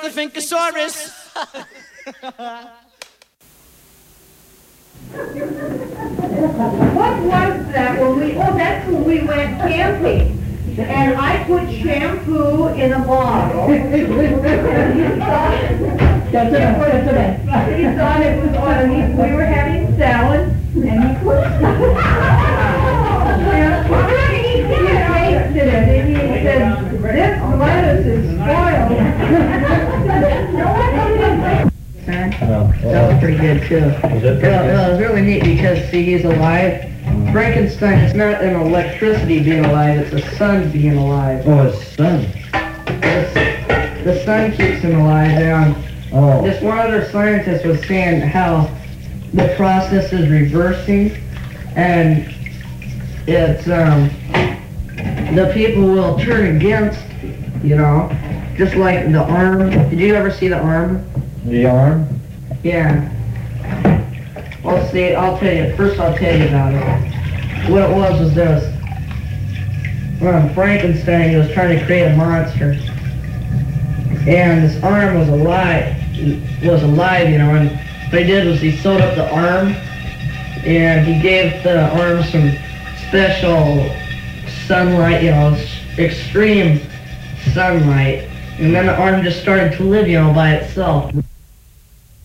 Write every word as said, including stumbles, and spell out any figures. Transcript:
the Finkosaurus. What was that when we, oh, that's when we went camping. And I put shampoo in a bottle. He thought he thought it was oil. He, we were having salad, and he put and he tasted it, and he said, this lettuce is spoiled. That was pretty good too. Was that pretty Yeah, good? it was really neat because see, he's alive. Frankenstein is not an electricity being alive; it's a sun being alive. Oh, his son. The, the sun keeps him alive. And Oh. this one other scientist was saying how the process is reversing, and it's um the people will turn against, you know, just like the arm. Did you ever see the arm? The arm? Yeah. I'll see. I'll tell you. First, I'll tell you about it. What it was was this. Well, Frankenstein, he was trying to create a monster, and this arm was alive. Was alive, you know. And what he did was he sewed up the arm, and he gave the arm some special sunlight, you know, extreme sunlight, and then the arm just started to live, you know, by itself.